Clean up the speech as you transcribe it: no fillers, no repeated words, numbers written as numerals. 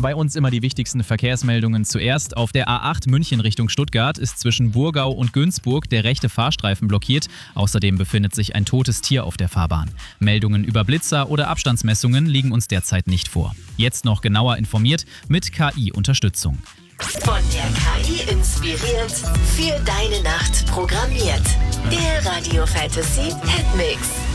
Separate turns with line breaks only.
Bei uns immer die wichtigsten Verkehrsmeldungen zuerst. Auf der A8 München Richtung Stuttgart ist zwischen Burgau und Günzburg der rechte Fahrstreifen blockiert. Außerdem befindet sich ein totes Tier auf der Fahrbahn. Meldungen über Blitzer oder Abstandsmessungen liegen uns derzeit nicht vor. Jetzt noch genauer informiert mit KI-Unterstützung.
Von der KI inspiriert, für deine Nacht programmiert. Der Radio Fantasy Hitmix.